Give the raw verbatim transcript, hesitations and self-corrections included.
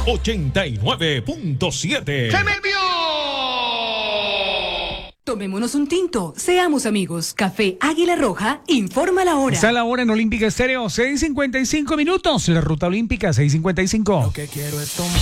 ochenta y nueve punto siete. ¡Se me envió! Tomémonos un tinto, seamos amigos. Café Águila Roja informa la hora. Está la hora en Olímpica Estéreo, seis cincuenta y cinco minutos. La ruta olímpica, seis cincuenta y cinco. Lo que quiero es tomar.